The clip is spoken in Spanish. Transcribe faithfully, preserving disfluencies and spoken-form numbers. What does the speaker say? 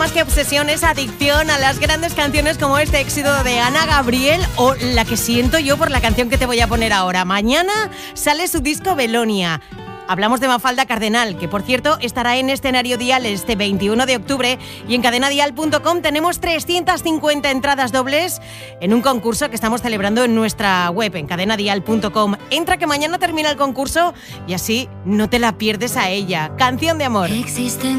más que obsesión, es adicción a las grandes canciones como este éxito de Ana Gabriel o la que siento yo por la canción que te voy a poner ahora. Mañana sale su disco Belonia. Hablamos de Mafalda Cardenal, que por cierto estará en Escenario Dial este veintiuno de octubre y en cadena dial punto com tenemos trescientas cincuenta entradas dobles en un concurso que estamos celebrando en nuestra web, en cadena dial punto com. Entra que mañana termina el concurso y así no te la pierdes a ella. Canción de amor. Existen